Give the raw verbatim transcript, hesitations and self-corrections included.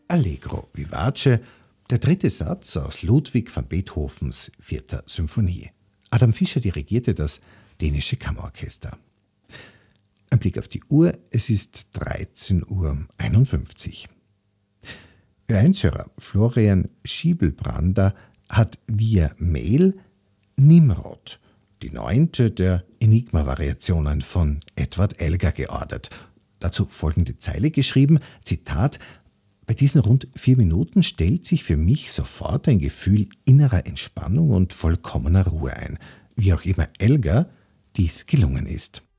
Allegro vivace, der dritte Satz aus Ludwig van Beethovens vierter Symphonie. Adam Fischer dirigierte das dänische Kammerorchester. Ein Blick auf die Uhr, es ist dreizehn Uhr einundfünfzig. Ö eins-Hörer Florian Schiebelbrander hat via Mail Nimrod, die neunte der Enigma-Variationen von Edward Elgar, geordert. Dazu folgende Zeile geschrieben, Zitat: Bei diesen rund vier Minuten stellt sich für mich sofort ein Gefühl innerer Entspannung und vollkommener Ruhe ein, wie auch immer Elgar dies gelungen ist.